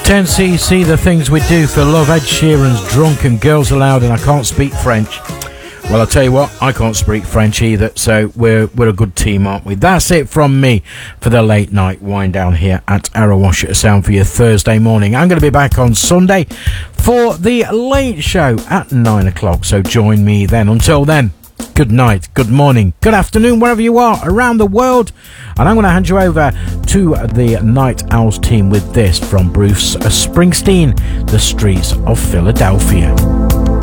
10cc, the things we do for love. Ed Sheeran's Drunk and Girls Aloud, and I can't speak French. Well, I'll tell you what, I can't speak French either, so we're a good team, aren't we? That's it from me for the late night wind down here at Arrowash Sound for your Thursday morning. I'm going to be back on Sunday for the late show at 9 o'clock, so join me then. Until then, good night, good morning, good afternoon, wherever you are around the world. And I'm going to hand you over to the Night Owls team with this from Bruce Springsteen, The Streets of Philadelphia.